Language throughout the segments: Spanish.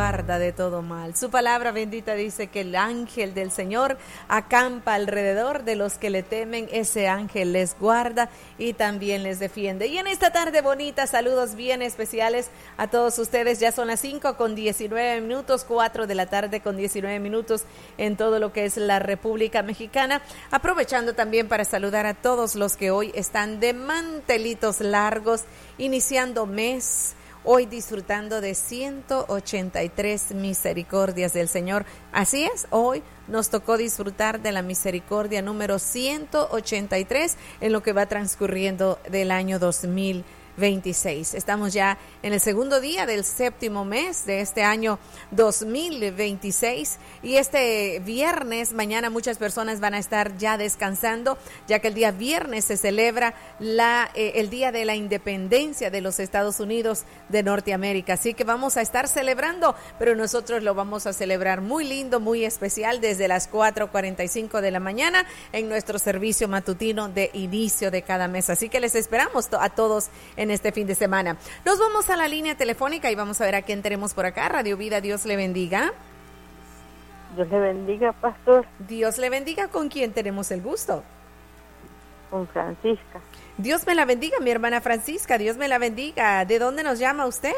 guarda de todo mal. Su palabra bendita dice que el ángel del Señor acampa alrededor de los que le temen. Ese ángel les guarda y también les defiende. Y en esta tarde bonita, saludos bien especiales a todos ustedes. Ya son las 5:19, 4 de la tarde con 19 minutos en todo lo que es la República Mexicana. Aprovechando también para saludar a todos los que hoy están de mantelitos largos, iniciando mes, hoy disfrutando de 183 misericordias del Señor. Así es, hoy nos tocó disfrutar de la misericordia número 183 en lo que va transcurriendo del año 2026. Estamos ya en el segundo día del séptimo mes de este año 2026 y este viernes, mañana muchas personas van a estar ya descansando, ya que el día viernes se celebra el Día de la Independencia de los Estados Unidos de Norteamérica. Así que vamos a estar celebrando, pero nosotros lo vamos a celebrar muy lindo, muy especial, desde las 4:45 de la mañana en nuestro servicio matutino de inicio de cada mes. Así que les esperamos a todos en este fin de semana. Nos vamos a la línea telefónica y vamos a ver a quién tenemos por acá. Radio Vida, Dios le bendiga. Dios le bendiga, pastor. Dios le bendiga. ¿Con quién tenemos el gusto? Con Francisca. Dios me la bendiga, mi hermana Francisca. Dios me la bendiga. ¿De dónde nos llama usted?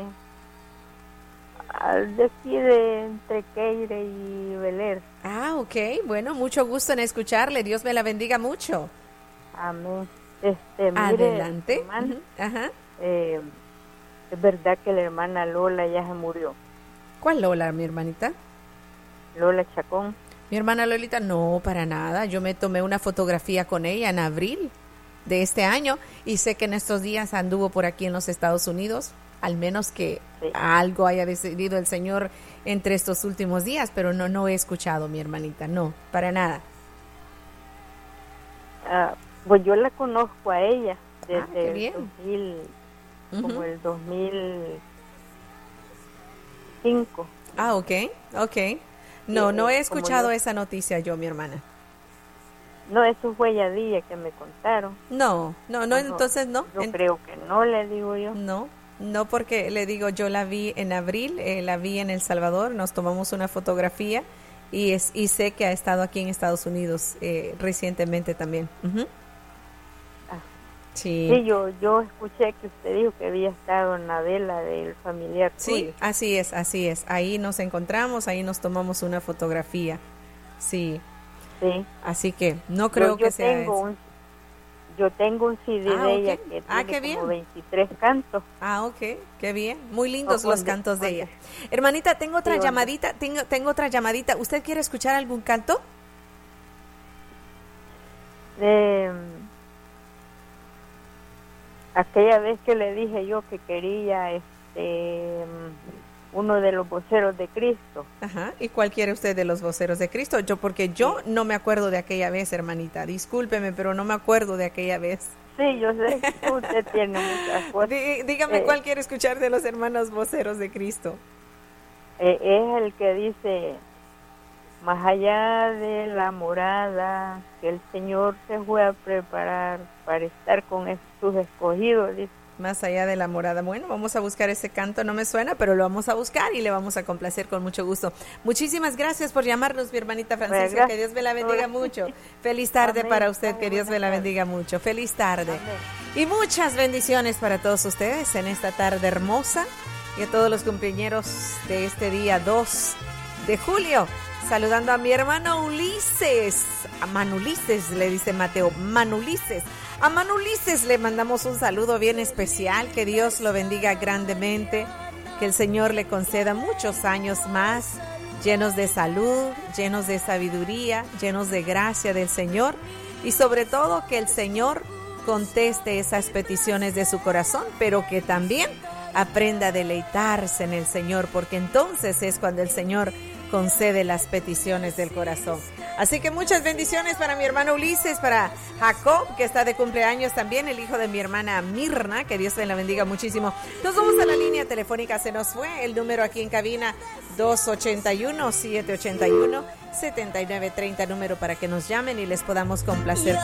De aquí, de entre Keire y Beler. Ah, ok. Bueno, mucho gusto en escucarle. Dios me la bendiga mucho. Amén. Adelante. Hermana, Ajá. Es verdad que la hermana Lola ya se murió. ¿Cuál Lola, mi hermanita? Lola Chacón. Mi hermana Lolita, no, para nada. Yo me tomé una fotografía con ella en abril de este año y sé que en estos días anduvo por aquí en los Estados Unidos, al menos que sí, algo haya decidido el Señor entre estos últimos días, pero no he escuchado, mi hermanita, no, para nada. Pues yo la conozco a ella desde el 2000, como el 2005. Ah, ok. No he escuchado esa noticia yo, mi hermana. No, eso fue ya día que me contaron. No, entonces no. Yo creo que no, le digo yo. No, porque le digo, yo la vi en abril, la vi en El Salvador, nos tomamos una fotografía y sé que ha estado aquí en Estados Unidos recientemente también. Sí, yo escuché que usted dijo que había estado en la vela del familiar tuyo. Sí, así es. Ahí nos encontramos, ahí nos tomamos una fotografía. Sí. Así que no creo que sea eso. Yo tengo un CD de ella que tiene como 23 cantos. Ah, ok, qué bien. Muy lindos los cantos de ella. Hermanita, tengo otra llamadita. Tengo otra llamadita. ¿Usted quiere escuchar algún canto? Aquella vez que le dije yo que quería uno de los voceros de Cristo. Ajá. ¿Y cuál quiere usted de los voceros de Cristo? Porque yo no me acuerdo de aquella vez, hermanita. Discúlpeme, pero no me acuerdo de aquella vez. Sí, yo sé que usted tiene muchas cosas. Dígame cuál quiere escuchar de los hermanos voceros de Cristo. Es el que dice: más allá de la morada que el Señor se fue a preparar para estar con sus escogidos, dice. Más allá de la morada. Bueno, vamos a buscar ese canto, no me suena, pero lo vamos a buscar y le vamos a complacer con mucho gusto. Muchísimas gracias por llamarnos, mi hermanita Francisca, que Dios me la bendiga mucho. Feliz tarde para usted, que Dios me la bendiga mucho. Feliz tarde. Y muchas bendiciones para todos ustedes en esta tarde hermosa y a todos los compañeros de este día 2 de julio. Saludando a mi hermano Ulises, a Manulises, le dice Mateo, Manulises. A Manulises le mandamos un saludo bien especial, que Dios lo bendiga grandemente, que el Señor le conceda muchos años más, llenos de salud, llenos de sabiduría, llenos de gracia del Señor y sobre todo que el Señor conteste esas peticiones de su corazón, pero que también aprenda a deleitarse en el Señor, porque entonces es cuando el Señor concede las peticiones del corazón. Así que muchas bendiciones para mi hermano Ulises, para Jacob, que está de cumpleaños también, el hijo de mi hermana Mirna, que Dios te la bendiga muchísimo. Nos vamos a la línea telefónica, se nos fue el número aquí en cabina, 281-781-7930, número para que nos llamen y les podamos complacer